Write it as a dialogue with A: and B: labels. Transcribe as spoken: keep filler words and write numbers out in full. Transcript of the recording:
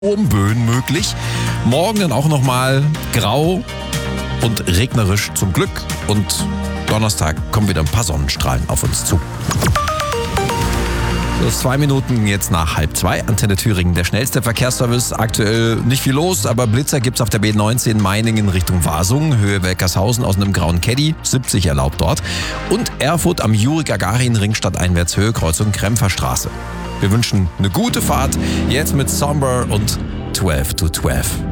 A: Böen möglich. Morgen dann auch nochmal grau und regnerisch zum Glück. Und Donnerstag kommen wieder ein paar Sonnenstrahlen auf uns zu. So, zwei Minuten jetzt nach halb zwei. Antenne Thüringen, der schnellste Verkehrsservice. Aktuell nicht viel los, aber Blitzer gibt's auf der B neunzehn Meiningen Richtung Wasungen, Höhe Welkershausen aus einem grauen Caddy, siebzig erlaubt dort. Und Erfurt am Juri-Gagarin-Ring stadteinwärts Höhe Kreuzung Krempferstraße. Wir wünschen eine gute Fahrt, jetzt mit Somber und zwölf to zwölf.